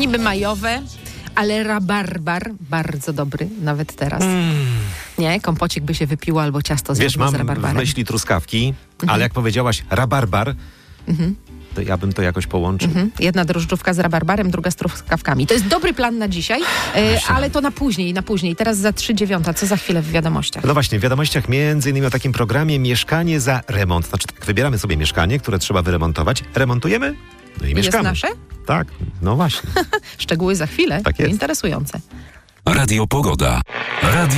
niby majowe, ale rabarbar bardzo dobry, nawet teraz. Nie, kompocik by się wypiło albo ciasto z rabarbarem. Wiesz, mam w myśli truskawki, ale jak powiedziałaś rabarbar, to ja bym to jakoś połączył. Jedna drożdżówka z rabarbarem, druga z truskawkami. To jest dobry plan na dzisiaj, ale to na później. Teraz za 3:09, co za chwilę w wiadomościach. No właśnie, w wiadomościach między innymi o takim programie Mieszkanie za remont. Znaczy, wybieramy sobie mieszkanie, które trzeba wyremontować, remontujemy, no i mieszkamy. Jest nasze? Tak, no właśnie. Szczegóły za chwilę. Tak jest. Interesujące. Radio Pogoda.